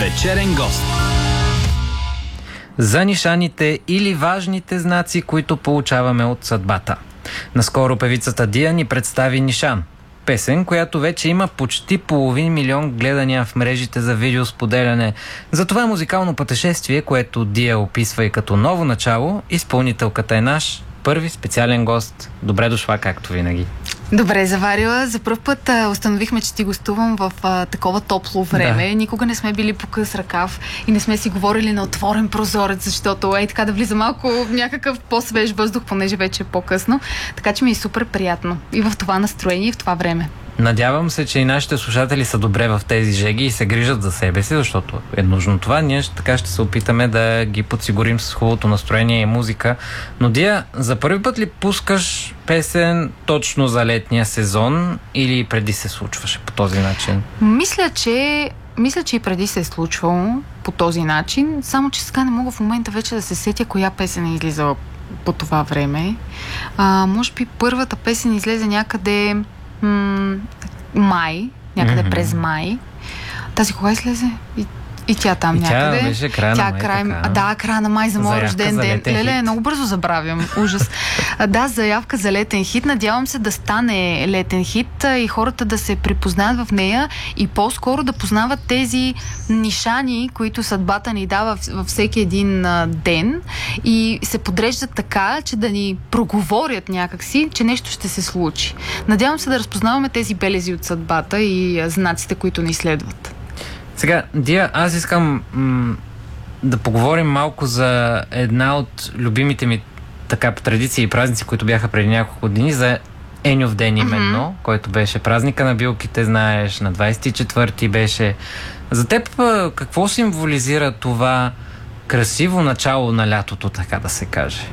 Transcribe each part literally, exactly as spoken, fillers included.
Вечерен гост. За нишаните или важните знаци, които получаваме от съдбата. Наскоро певицата Дия ни представи Нишан. Песен, която вече има почти половин милион гледания в мрежите за видеосподеляне. За това музикално пътешествие, което Дия описва и като ново начало, изпълнителката е наш първи специален гост. Добре дошла, както винаги. Добре заварила. За пръв път а, установихме, че ти гостувам в а, такова топло време. Да. Никога не сме били по къс ръкав и не сме си говорили на отворен прозорец, защото ей така да влиза малко в някакъв по-свеж въздух, понеже вече е по-късно. Така че ми е супер приятно и в това настроение, и в това време. Надявам се, че и нашите слушатели са добре в тези жеги и се грижат за себе си, защото е нужно това. Ние така ще се опитаме да ги подсигурим с хубавото настроение и музика. Но Дия, за първи път ли пускаш песен точно за летния сезон или преди се случваше по този начин? Мисля, че Мисля, че и преди се е случвало по този начин, само че сега не мога в момента вече да се сетя коя песен е излизала по това време. А, може би първата песен излезе някъде м- май, някъде mm-hmm. през май. Тази кога излезе? И, и тя там и някъде. Тя беше края на май, край, така. Да, края на май за моя рожден ден. Леле, много бързо забравям. Ужас. Да, заявка за летен хит. Надявам се да стане летен хит и хората да се припознаят в нея и по-скоро да познават тези нишани, които съдбата ни дава във всеки един ден и се подреждат така, че да ни проговорят някакси, че нещо ще се случи. Надявам се да разпознаваме тези белези от съдбата и знаците, които ни следват. Сега, Дия, аз искам м- да поговорим малко за една от любимите ми така традиции и празници, които бяха преди няколко години, за Еньов ден именно, mm-hmm. който беше празника на билките, знаеш, на двадесет и четвърти беше. За теб какво символизира това красиво начало на лятото, така да се каже?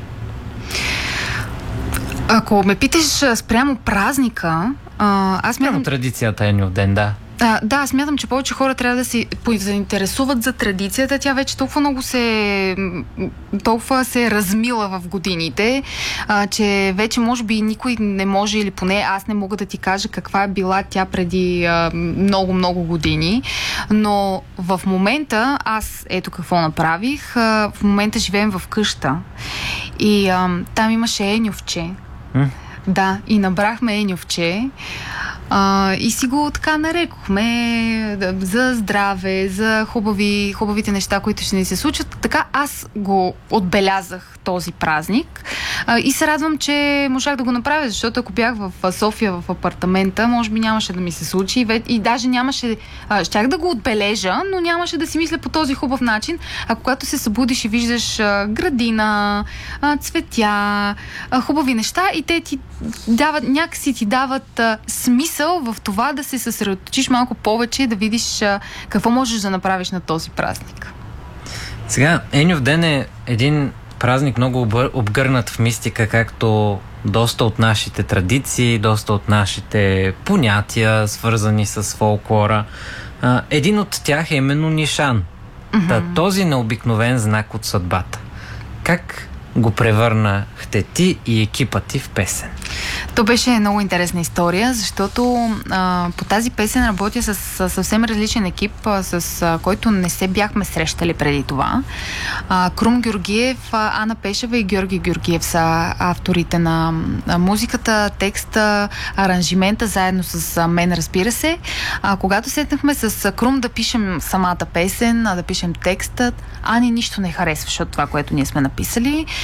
Ако ме питаш спрямо празника, аз спрямо смятам... традицията Еньов ден, да. А, да, смятам, че повече хора трябва да се заинтересуват за традицията. Тя вече толкова много се толкова се е размила в годините, а, че вече може би никой не може, или поне аз не мога да ти кажа каква е била тя преди много-много години. Но в момента аз ето какво направих. А, в момента живеем в къща и а, там имаше еньовче. Mm. Да, и набрахме еньовче. Uh, и си го така нарекохме за здраве, за хубави, хубавите неща, които ще ни се случат. Така аз го отбелязах този празник uh, и се радвам, че можах да го направя, защото ако бях в София в апартамента, може би нямаше да ми се случи и, и даже нямаше, uh, щях да го отбележа, но нямаше да си мисля по този хубав начин. А когато се събудиш и виждаш uh, градина, uh, цветя, uh, хубави неща и те ти дават, някакси ти дават uh, смисъл в това да се съсредоточиш малко повече и да видиш а, какво можеш да направиш на този празник. Сега, Еньов ден е един празник много обгърнат в мистика, както доста от нашите традиции, доста от нашите понятия, свързани с фолклора. А, един от тях е именно Нишан. Mm-hmm. Та, този необикновен знак от съдбата. Как го превърнахте ти и екипът ти в песен? То беше много интересна история, защото а, по тази песен работя с, с съвсем различен екип, а, с а, който не се бяхме срещали преди това. А, Крум Георгиев, а, Ана Пешева и Георги Георгиев са авторите на, на музиката, текста, аранжимента, заедно с а, мен, разбира се. А, когато седнахме с Крум да пишем самата песен, а, да пишем текстът, Ани нищо не харесваше от това, което ние сме написали.